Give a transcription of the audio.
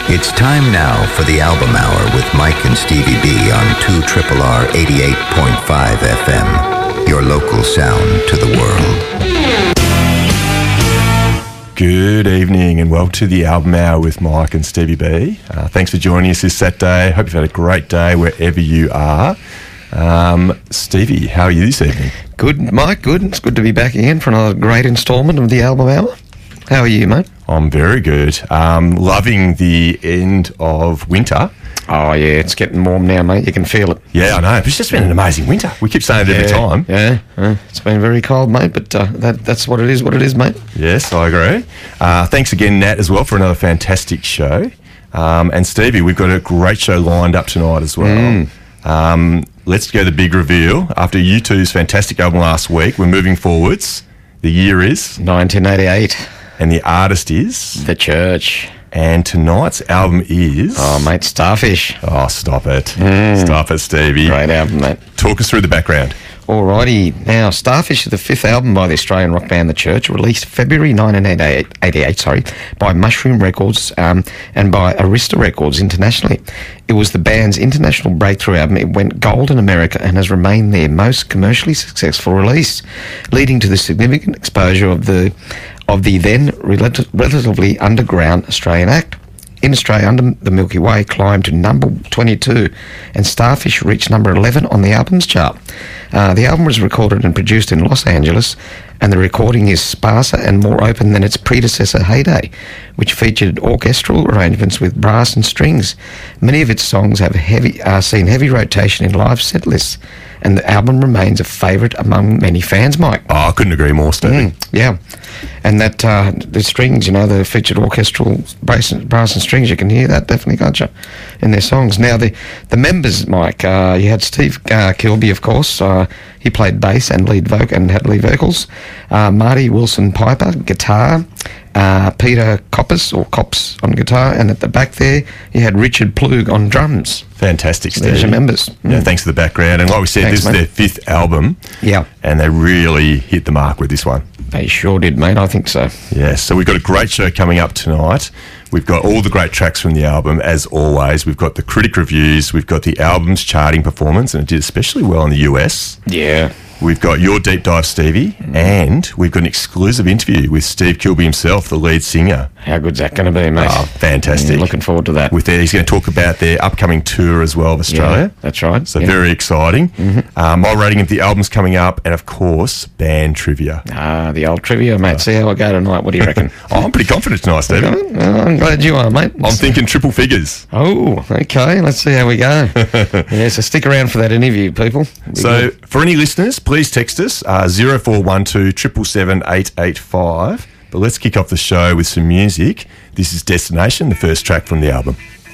It's time now for the Album Hour with Mike and Stevie B on 2RRR 88.5 FM. Your local sound to the world. Good evening and welcome to the Album Hour with Mike and Stevie B. Thanks for joining us this Saturday. Hope you've had a great day wherever you are. Stevie, how are you this evening? Good, Mike, good. It's good to be back again for another great instalment of the Album Hour. How are you, mate? I'm very good. Loving the end of winter. Oh, yeah, it's getting warm now, mate. You can feel it. Yeah, I know. It's just been an amazing winter. We keep saying it every time. Yeah, it's been very cold, mate, but that's what it is, mate. Yes, I agree. Thanks again, Nat, as well, for another fantastic show. And Stevie, we've got a great show lined up tonight as well. Let's go to the big reveal. After U2's fantastic album last week, we're moving forwards. The year is 1988. And the artist is The Church. And tonight's album is... Oh, mate, Starfish. Oh, stop it. Stop it, Stevie. Great album, mate. Talk us through the background. Alrighty. Now, Starfish is the fifth album by the Australian rock band The Church, released February 1988, by Mushroom Records and by Arista Records internationally. It was the band's international breakthrough album. It went gold in America and has remained their most commercially successful release, leading to the significant exposure of the then relatively underground Australian act. In Australia, Under the Milky Way climbed to number 22, and Starfish reached number 11 on the albums chart. The album was recorded and produced in Los Angeles, and the recording is sparser and more open than its predecessor, Heyday, which featured orchestral arrangements with brass and strings. Many of its songs have seen heavy rotation in live set lists, and the album remains a favourite among many fans, Mike. Oh, I couldn't agree more, Stevie. Yeah. And that the strings, the featured orchestral brass and strings, you can hear that definitely, can't you, in their songs. Now, the members, Mike, you had Steve Kilbey, of course. He played bass and had lead vocals. Marty Wilson Piper, guitar. Peter Koppes on guitar, and at the back there you had Richard Plug on drums. Fantastic, Steve. There's your members. Yeah, thanks for the background. And like we said, Thanks, this is their fifth album. Yeah. And they really hit the mark with this one. They sure did, mate. I think so. Yeah, so we've got a great show coming up tonight. We've got all the great tracks from the album, as always. We've got the critic reviews. We've got the album's charting performance, and it did especially well in the US. Yeah. We've got your deep dive, Stevie, and we've got an exclusive interview with Steve Kilbey himself, the lead singer. How good's that going to be, mate? Oh, fantastic. Looking forward to that. He's going to talk about their upcoming tour as well of Australia. Yeah, that's right. So very exciting. My rating of the album's coming up, and of course, band trivia. The old trivia, mate. See how I go tonight. What do you reckon? I'm pretty confident tonight, Stevie. I'm glad you are, mate. I'm thinking triple figures. Oh, okay. Let's see how we go. Yeah, so stick around for that interview, people. So for any listeners, please text us 0412 777 885. But let's kick off the show with some music. This is Destination, the first track from the album.